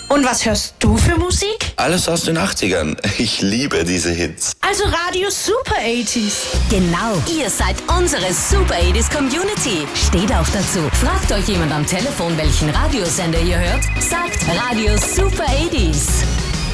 Und was hörst du für Musik? Alles aus den 80ern. Ich liebe diese Hits. Also Radio Super 80s. Genau, ihr seid unsere Super 80s Community. Steht auch dazu. Fragt euch jemand am Telefon, welchen Radiosender ihr hört? Sagt Radio Super 80s.